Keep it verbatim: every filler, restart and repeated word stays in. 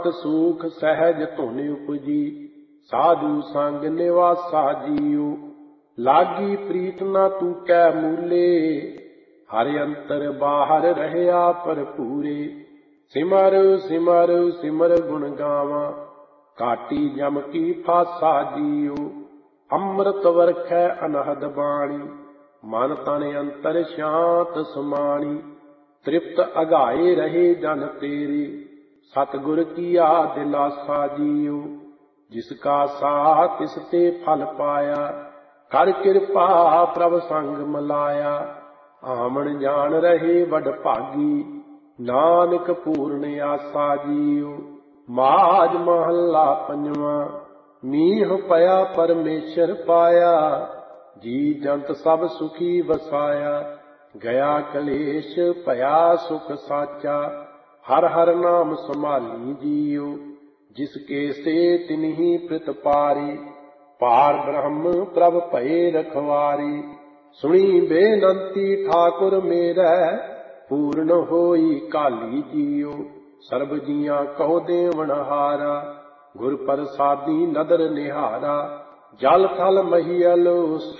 सूख सहज धुन उपजी, साधु संग निवासा जियो। लागी प्रीत न तू कै मूले, हर अंतर बाहर रहया भरपूरे। सिमर सिमर सिमर गुण गावा, काटी जम की फासा जियो। अमृत वरखै अनहद बाणी, मन तन अंतर शांत समाणी। तृप्त अघाए रहे जन तेरे, सतगुर किया दिलासा जियो। जिसका साह तिसते फल पाया, कर कृपा प्रभ संग मिलाया। आमन जान रहे वड भागी, नानक पूर्ण आसा जियो। माज महला पंजवा, मीह पया परमेश्वर पाया। जी जंत सब सुखी वसाया, गया कलेश भया सुख साचा। हर हर नाम संभाली जियो, जिसके से तिन्ही प्रित पारी। पार ब्रह्म प्रभ भये रखवारी, सुनी बेनंती ठाकुर मेरै। पूर्ण होई काली जियो, सर्ब जिया कहो देवण हारा। गुर प्रसादी नदर निहारा, जल थल महियल